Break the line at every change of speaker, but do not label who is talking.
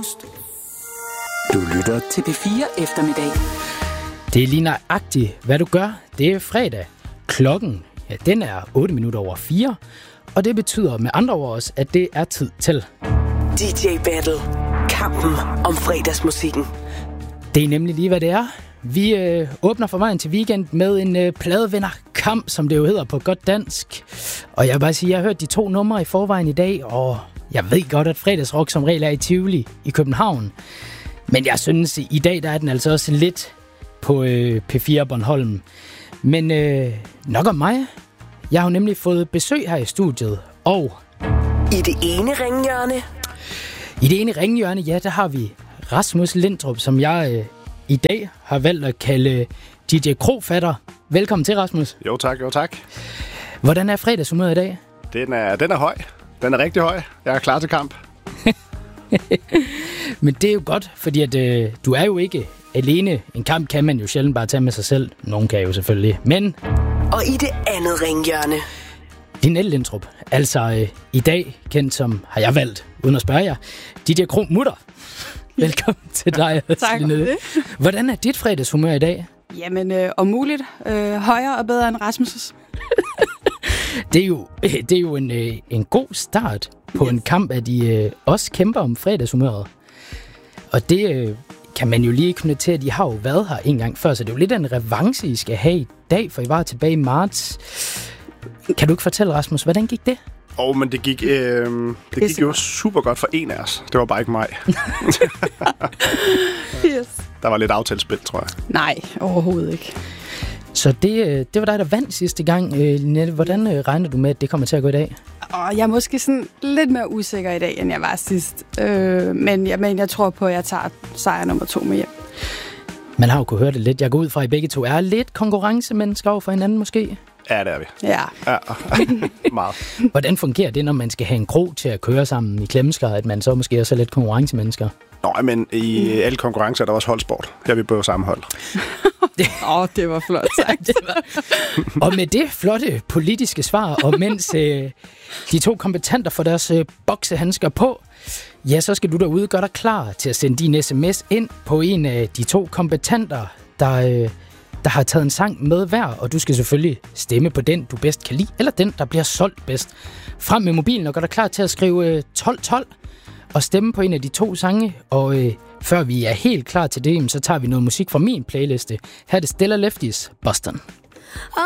frokost. Du lytter til P4 eftermiddag.
Det er lige nøjagtigt, hvad du gør. Det er fredag. Klokken, ja, den er 4:08. Og det betyder med andre ord også, at det er tid til
DJ Battle. Kampen om fredagsmusikken.
Det er nemlig lige, hvad det er. Vi åbner for vejen til weekend med en pladevinderkamp, som det jo hedder på godt dansk. Og jeg vil bare sige, at jeg har hørt de 2 numre i forvejen i dag, og jeg ved godt, at fredagsrock som regel er i Tivoli i København. Men jeg synes, i dag der er den altså også lidt på P4 Bornholm. Men nok om mig. Jeg har jo nemlig fået besøg her i studiet, og
I det ene
ringhjørne, ja, der har vi Rasmus Lindrup, som jeg i dag har valgt at kalde DJ Krofatter. Velkommen til, Rasmus.
Jo tak.
Hvordan er fredagshumøret i dag?
Den er høj. Den er rigtig høj. Jeg er klar til kamp.
Men det er jo godt, fordi at, du er jo ikke alene. En kamp kan man jo sjældent bare tage med sig selv. Nogen kan jo selvfølgelig, men...
Og i det andet ringhjørne.
Linette Lindrup. Altså i dag kendt som, har jeg valgt, uden at spørge jer, DJ Kromutter. Velkommen til dig.
Tak for det.
Hvordan er dit fredagshumør i dag?
Jamen, om muligt højere og bedre end Rasmus'.
Det er jo en god start på en kamp, at I også kæmper om fredagshumøret. Og det kan man jo lige knytte til, at I har jo været her en gang før, så det er jo lidt en revanche, I skal have i dag, for I var tilbage i marts. Kan du ikke fortælle, Rasmus, hvordan gik det?
Men det gik jo super godt for en af os. Det var bare ikke mig.
Yes.
Der var lidt aftalespil, tror jeg.
Nej, overhovedet ikke.
Så det var dig, der vandt sidste gang, Linette. Hvordan regner du med, at det kommer til at gå i dag?
Og jeg er måske sådan lidt mere usikker i dag, end jeg var sidst. Men jeg tror på, at jeg tager sejr nummer 2 med hjem.
Man har jo kunnet høre det lidt. Jeg går ud fra, at I begge to er lidt konkurrencemennesker over for hinanden, måske?
Ja, det er vi.
Ja.
Meget.
Hvordan fungerer det, når man skal have en krog til at køre sammen i Klemskar, at man så måske også er lidt konkurrencemennesker?
Nå, men i alle konkurrencer er der også holdsport. Her er vi på samme hold.
Det var flot sagt.
Og med det flotte politiske svar, og mens de 2 kompetenter får deres boksehandsker på, ja, så skal du derude gøre dig klar til at sende din sms ind på en af de 2 kompetenter, der har taget en sang med hver, og du skal selvfølgelig stemme på den, du bedst kan lide, eller den, der bliver solgt bedst. Frem med mobilen og gør dig klar til at skrive 1212 og stemme på en af de 2 sange, og før vi er helt klar til det, så tager vi noget musik fra min playliste. Her er det Stella Lefties, Boston.